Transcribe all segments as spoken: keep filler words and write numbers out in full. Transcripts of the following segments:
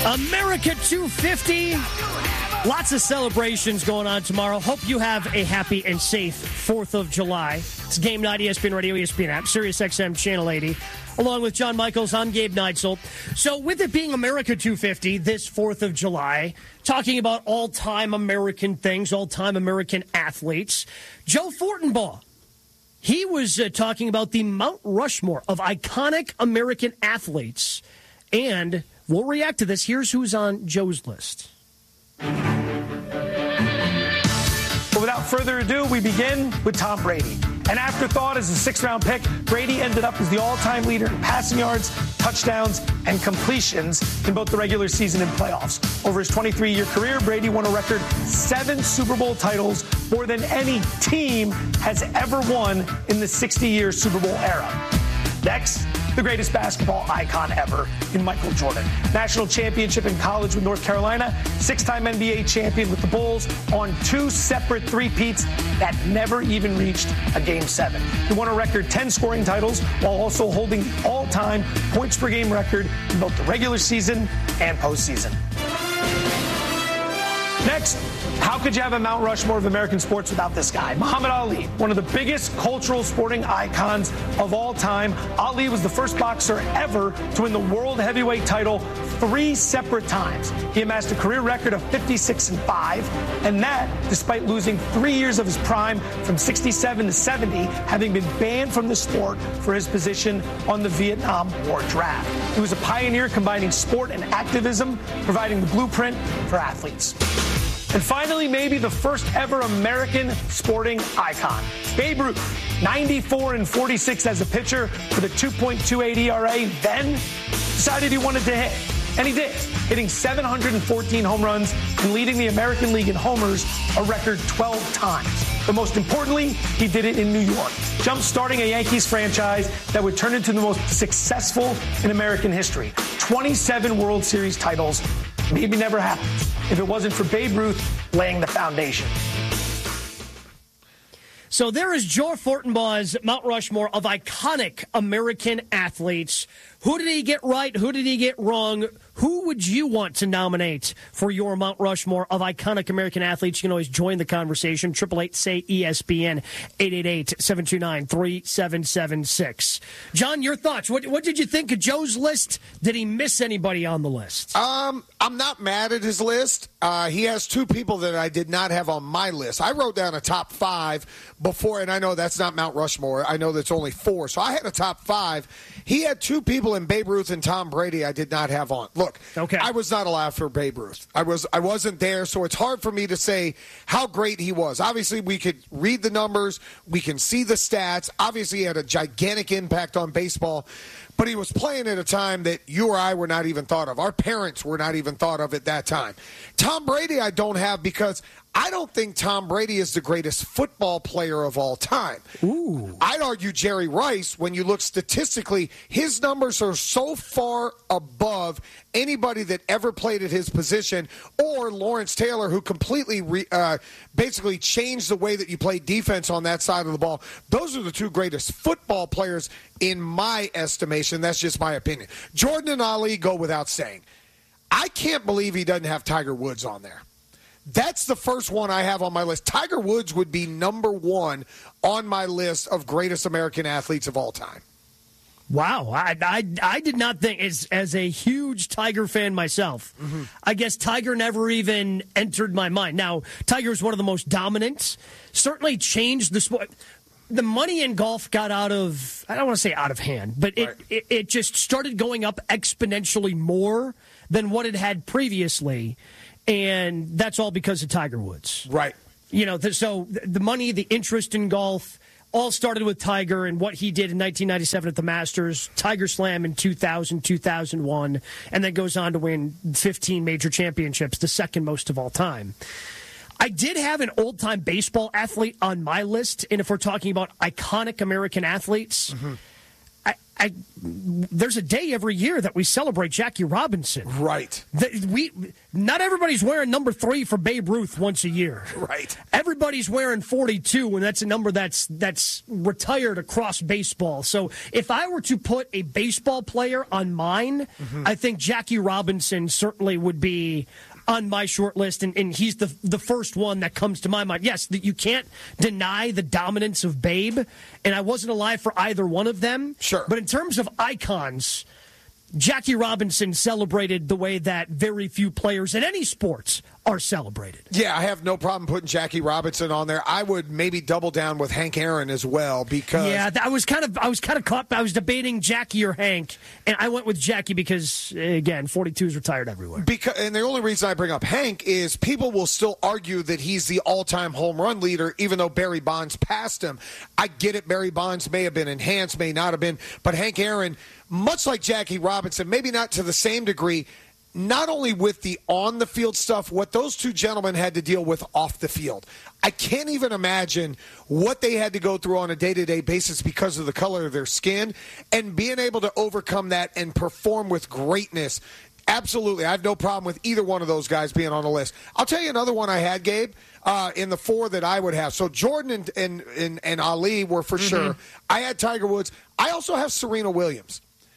America two fifty. Lots of celebrations going on tomorrow. Hope you have a happy and safe fourth of July. It's Game Night, E S P N Radio, E S P N app, Sirius X M Channel eighty. Along with John Michaels, I'm Gabe Neitzel. So with it being America two fifty this fourth of July, talking about all-time American things, all-time American athletes, Joe Fortenbaugh, he was uh, talking about the Mount Rushmore of iconic American athletes. And we'll react to this. Here's who's on Joe's list. But without further ado, we begin with Tom Brady. An afterthought as a sixth-round pick, Brady ended up as the all-time leader in passing yards, touchdowns, and completions in both the regular season and playoffs. Over his twenty-three-year career, Brady won a record seven Super Bowl titles, more than any team has ever won in the sixty-year Super Bowl era. Next, the greatest basketball icon ever in Michael Jordan. National championship in college with North Carolina, six-time N B A champion with the Bulls on two separate three-peats that never even reached a Game seven. He won a record ten scoring titles while also holding the all-time points per game record in both the regular season and postseason. Next, how could you have a Mount Rushmore of American sports without this guy? Muhammad Ali, one of the biggest cultural sporting icons of all time. Ali was the first boxer ever to win the world heavyweight title three separate times. He amassed a career record of fifty-six and five, and that despite losing three years of his prime from sixty-seven to seventy, having been banned from the sport for his position on the Vietnam War draft. He was a pioneer combining sport and activism, providing the blueprint for athletes. And finally, maybe the first ever American sporting icon, Babe Ruth, ninety-four and forty-six as a pitcher with a two point two eight E R A, then decided he wanted to hit. And he did, hitting seven hundred fourteen home runs and leading the American League in homers a record twelve times. But most importantly, he did it in New York, jump-starting a Yankees franchise that would turn into the most successful in American history. twenty-seven World Series titles. Maybe never happened if it wasn't for Babe Ruth laying the foundation. So there is Joe Fortenbaugh's Mount Rushmore of iconic American athletes. Who did he get right? Who did he get wrong? Who would you want to nominate for your Mount Rushmore of iconic American athletes? You can always join the conversation. triple eight say E S P N, eight eight eight, seven two nine, three seven seven six. John, your thoughts. What, what did you think of Joe's list? Did he miss anybody on the list? Um, I'm not mad at his list. Uh, he has two people that I did not have on my list. I wrote down a top five before, and I know that's not Mount Rushmore. I know that's only four. So I had a top five. He had two people in Babe Ruth and Tom Brady I did not have on. Look, okay. I was not alive for Babe Ruth. I was I wasn't there, so it's hard for me to say how great he was. Obviously, we could read the numbers. We can see the stats. Obviously, he had a gigantic impact on baseball. But he was playing at a time that you or I were not even thought of. Our parents were not even thought of at that time. Tom Brady I don't have because I don't think Tom Brady is the greatest football player of all time. Ooh. I'd argue Jerry Rice, when you look statistically, his numbers are so far above anybody that ever played at his position, or Lawrence Taylor, who completely re, uh, basically changed the way that you play defense on that side of the ball. Those are the two greatest football players in my estimation. That's just my opinion. Jordan and Ali go without saying. I can't believe he doesn't have Tiger Woods on there. That's the first one I have on my list. Tiger Woods would be number one on my list of greatest American athletes of all time. Wow. I I, I did not think, as, as a huge Tiger fan myself, mm-hmm. I guess Tiger never even entered my mind. Now, Tiger is one of the most dominant, certainly changed the sport. The money in golf got out of, I don't want to say out of hand, but it, right. it, it just started going up exponentially more than what it had previously. And that's all because of Tiger Woods. Right. You know, so the money, the interest in golf, all started with Tiger and what he did in nineteen ninety-seven at the Masters, Tiger Slam in two thousand, two thousand one, and then goes on to win fifteen major championships, the second most of all time. I did have an old-time baseball athlete on my list, and if we're talking about iconic American athletes, mm-hmm. I, I, there's a day every year that we celebrate Jackie Robinson. Right. The, we not everybody's wearing number three for Babe Ruth once a year. Right. Everybody's wearing forty-two, and that's a number that's that's retired across baseball. So if I were to put a baseball player on mine, mm-hmm. I think Jackie Robinson certainly would be on my short list, and, and he's the the first one that comes to my mind. Yes, that you can't deny the dominance of Babe, and I wasn't alive for either one of them. Sure. But in terms of icons, Jackie Robinson celebrated the way that very few players in any sports are celebrated. Yeah, I have no problem putting Jackie Robinson on there. I would maybe double down with Hank Aaron as well because yeah, I was kind of I was kind of caught. I was debating Jackie or Hank, and I went with Jackie because again, forty-two is retired everywhere. Because and the only reason I bring up Hank is people will still argue that he's the all-time home run leader, even though Barry Bonds passed him. I get it. Barry Bonds may have been enhanced, may not have been, but Hank Aaron, much like Jackie Robinson, maybe not to the same degree. Not only with the on-the-field stuff, what those two gentlemen had to deal with off the field. I can't even imagine what they had to go through on a day-to-day basis because of the color of their skin, and being able to overcome that and perform with greatness. Absolutely. I have no problem with either one of those guys being on the list. I'll tell you another one I had, Gabe, uh, in the four that I would have. So Jordan and, and, and, and Ali were for mm-hmm. sure. I had Tiger Woods. I also have Serena Williams.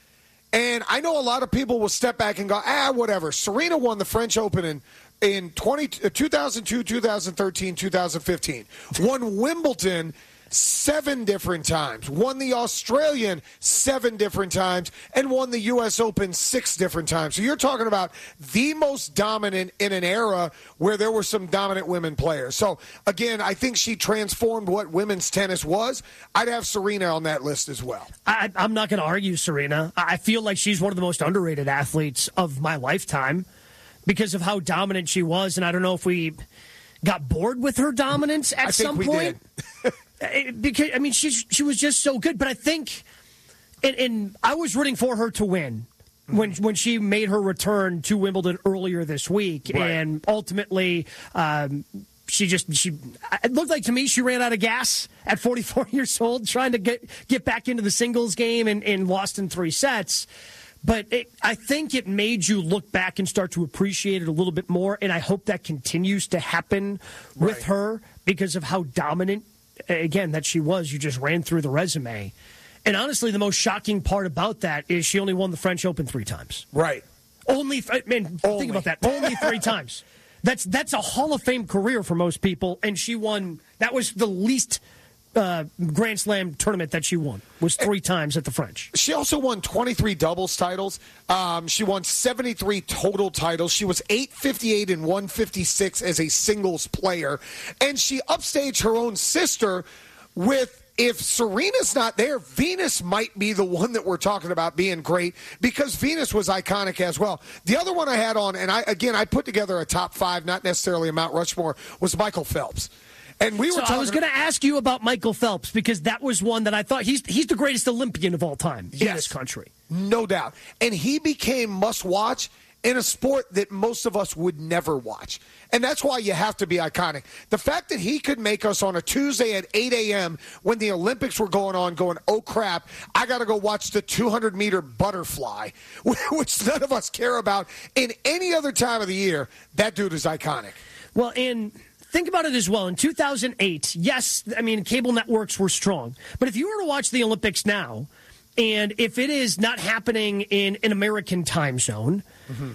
And I know a lot of people will step back and go, ah, whatever. Serena won the French Open in, in twenty, two thousand two, two thousand thirteen, two thousand fifteen. Won Wimbledon seven different times. Won the Australian seven different times. And won the U S Open six different times. So you're talking about the most dominant in an era where there were some dominant women players. So, again, I think she transformed what women's tennis was. I'd have Serena on that list as well. I, I'm not going to argue Serena. I feel like she's one of the most underrated athletes of my lifetime because of how dominant she was. And I don't know if we got bored with her dominance at I some think we point. Did. Because I mean, she's she was just so good. But I think, and, and I was rooting for her to win when when she made her return to Wimbledon earlier this week, right. and ultimately, um, she just she. It looked like to me she ran out of gas at forty-four years old, trying to get get back into the singles game and, and lost in three sets. But it, I think it made you look back and start to appreciate it a little bit more, and I hope that continues to happen with right. her because of how dominant. Again, that she was. You just ran through the resume. And honestly, the most shocking part about that is she only won the French Open three times. Right. Only, man, only. think about that. Only three times. That's that's a Hall of Fame career for most people, and she won. That was the least uh, Grand Slam tournament that she won, was three times at the French. She also won twenty-three doubles titles. Um, she won seventy-three total titles. She was eight fifty-eight and one fifty-six as a singles player. And she upstaged her own sister with, if Serena's not there, Venus might be the one that we're talking about being great because Venus was iconic as well. The other one I had on, and I again, I put together a top five, not necessarily a Mount Rushmore, was Michael Phelps. And we were so talking, I was going to ask you about Michael Phelps because that was one that I thought he's he's the greatest Olympian of all time in yes, this country. No doubt. And he became must-watch in a sport that most of us would never watch. And that's why you have to be iconic. The fact that he could make us on a Tuesday at eight a.m. when the Olympics were going on going, oh, crap, I got to go watch the two hundred meter butterfly, which none of us care about in any other time of the year, that dude is iconic. Well, and think about it as well. In two thousand eight, yes, I mean, cable networks were strong. But if you were to watch the Olympics now, and if it is not happening in an American time zone, mm-hmm.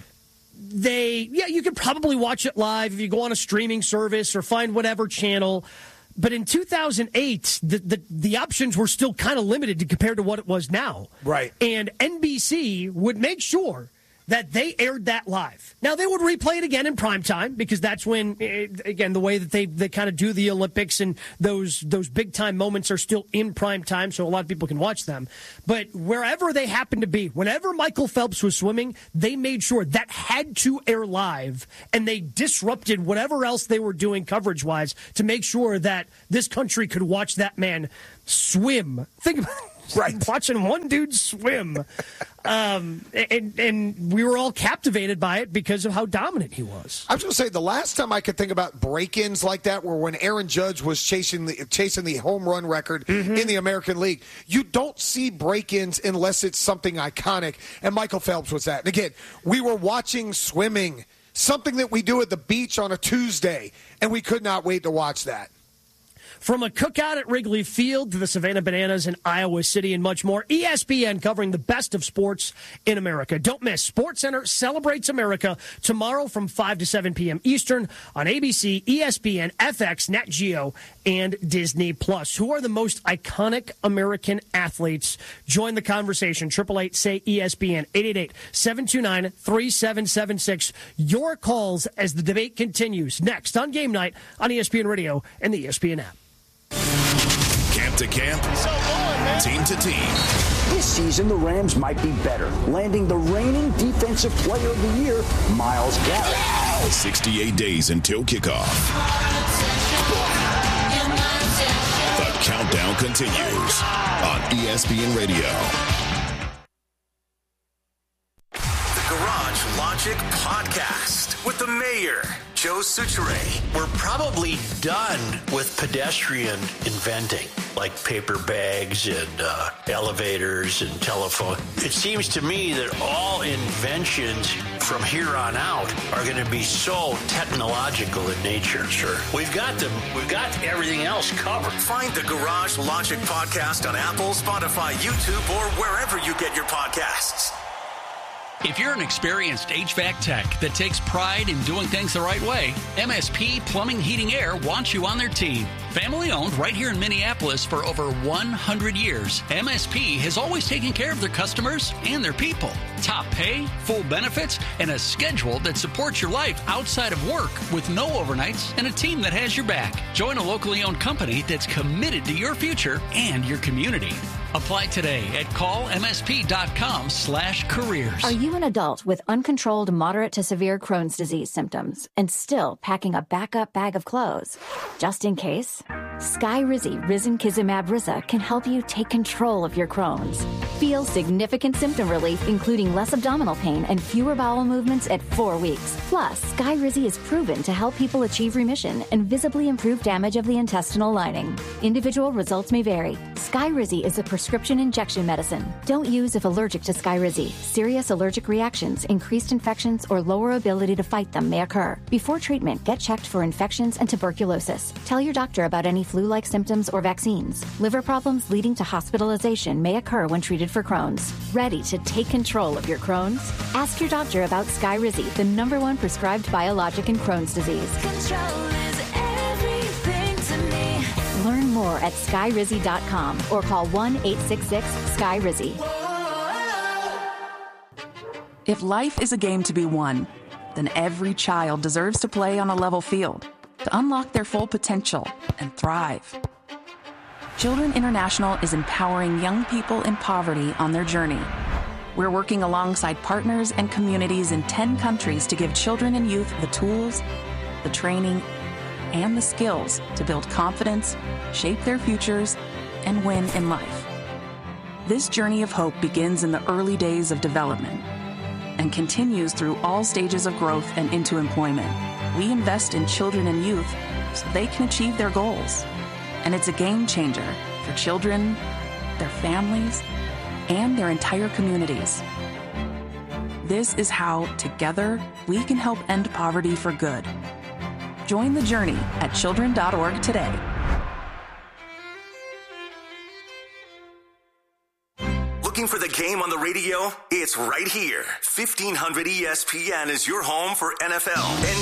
they, yeah, you could probably watch it live if you go on a streaming service or find whatever channel. But in two thousand eight, the, the, the options were still kind of limited to, compared to what it was now. Right. And N B C would make sure that they aired that live. Now, they would replay it again in primetime because that's when, again, the way that they, they kind of do the Olympics and those those big-time moments are still in primetime, so a lot of people can watch them. But wherever they happen to be, whenever Michael Phelps was swimming, they made sure that had to air live, and they disrupted whatever else they were doing coverage-wise to make sure that this country could watch that man swim. Think about Right. Watching one dude swim. um, and, and we were all captivated by it because of how dominant he was. I was going to say, the last time I could think about break-ins like that were when Aaron Judge was chasing the, chasing the home run record mm-hmm. in the American League. You don't see break-ins unless it's something iconic, and Michael Phelps was that. And again, we were watching swimming, something that we do at the beach on a Tuesday, and we could not wait to watch that. From a cookout at Wrigley Field to the Savannah Bananas in Iowa City and much more, E S P N covering the best of sports in America. Don't miss SportsCenter Celebrates America tomorrow from five to seven p.m. Eastern on A B C, E S P N, F X, Nat Geo, and Disney Plus. Who are the most iconic American athletes? Join the conversation. eight eight eight, say E S P N, eight eight eight, seven two nine, three seven seven six. Your calls as the debate continues next on Game Night on E S P N Radio and the E S P N app. Camp to camp, so good, team to team. This season, the Rams might be better, landing the reigning Defensive Player of the Year, Myles Garrett. sixty-eight days until kickoff. The countdown continues on E S P N Radio. The Garage Logic Podcast with the mayor, Joe Soucheray. We're probably done with pedestrian inventing, like paper bags and uh, elevators and telephone. It seems to me that all inventions from here on out are going to be so technological in nature. Sure. We've got them. We've got everything else covered. Find the Garage Logic Podcast on Apple, Spotify, YouTube, or wherever you get your podcasts. If you're an experienced H V A C tech that takes pride in doing things the right way, M S P Plumbing, Heating, Air wants you on their team. Family owned right here in Minneapolis for over one hundred years, M S P has always taken care of their customers and their people. Top pay, full benefits, and a schedule that supports your life outside of work with no overnights and a team that has your back. Join a locally owned company that's committed to your future and your community. Apply today at callmsp.com slash careers. Are you an adult with uncontrolled moderate to severe Crohn's disease symptoms and still packing a backup bag of clothes? Just in case, Skyrizi Risankizumab Riza can help you take control of your Crohn's. Feel significant symptom relief, including less abdominal pain and fewer bowel movements at four weeks. Plus, Skyrizi is proven to help people achieve remission and visibly improve damage of the intestinal lining. Individual results may vary. Skyrizi is a prescription injection medicine. Don't use if allergic to Skyrizi. Serious allergic reactions, increased infections, or lower ability to fight them may occur. Before treatment, get checked for infections and tuberculosis. Tell your doctor about any flu-like symptoms or vaccines. Liver problems leading to hospitalization may occur when treated for Crohn's. Ready to take control of your Crohn's? Ask your doctor about Skyrizi, the number one prescribed biologic in Crohn's disease. Control is everything to me. Learn more at skyrizi dot com or call one eight six six sky rizi. If life is a game to be won, then every child deserves to play on a level field to unlock their full potential and thrive. Children International is empowering young people in poverty on their journey. We're working alongside partners and communities in ten countries to give children and youth the tools, the training, and the skills to build confidence, shape their futures, and win in life. This journey of hope begins in the early days of development and continues through all stages of growth and into employment. We invest in children and youth so they can achieve their goals. And it's a game changer for children, their families, and their entire communities. This is how, together, we can help end poverty for good. Join the journey at children dot org today. Looking for the game on the radio? It's right here. fifteen hundred E S P N is your home for N F L,